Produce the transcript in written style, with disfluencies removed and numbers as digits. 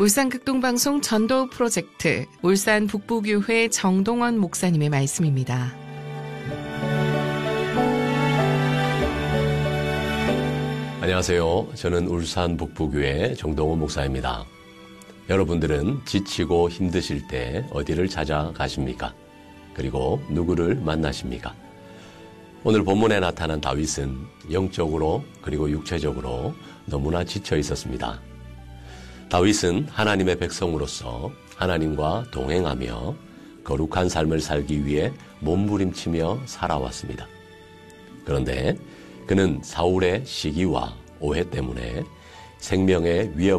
울산 극동방송 전도 프로젝트 울산 북부교회 정동원 목사님의 말씀입니다. 안녕하세요. 저는 울산 북부교회 정동원 목사입니다. 여러분들은 지치고 힘드실 때 어디를 찾아가십니까? 그리고 누구를 만나십니까? 오늘 본문에 나타난 다윗은 영적으로 그리고 육체적으로 너무나 지쳐 있었습니다. 다윗은 하나님의 백성으로서 하나님과 동행하며 거룩한 삶을 살기 위해 몸부림치며 살아왔습니다. 그런데 그는 사울의 시기와 오해 때문에 생명의 위협을